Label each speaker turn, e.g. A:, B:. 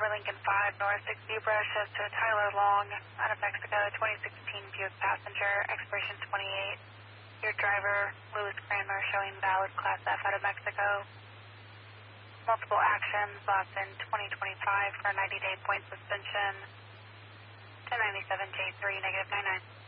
A: Lincoln 5 North 6 Brush as to Tyler Long out of Mexico, 2016 Buick passenger, expiration 28. Your driver, Louis Cranmer, showing valid Class F out of Mexico. Multiple actions, lost in 2025 for a 90-day point suspension. 1097 J3, -99.